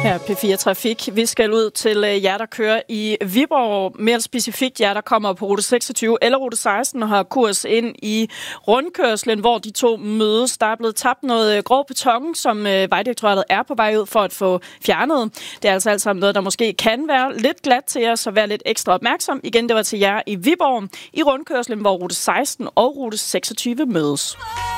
Her P4 Trafik. Vi skal ud til jer, der kører i Viborg. Mere specifikt jer, der kommer på rute 26 eller rute 16 og har kurs ind i rundkørslen, hvor de to mødes. Der er blevet tabt noget grov beton, som Vejdirektoratet er på vej ud for at få fjernet. Det er altså alt sammen noget, der måske kan være lidt glat til jer, så vær lidt ekstra opmærksom. Igen, det var til jer i Viborg i rundkørslen, hvor rute 16 og rute 26 mødes.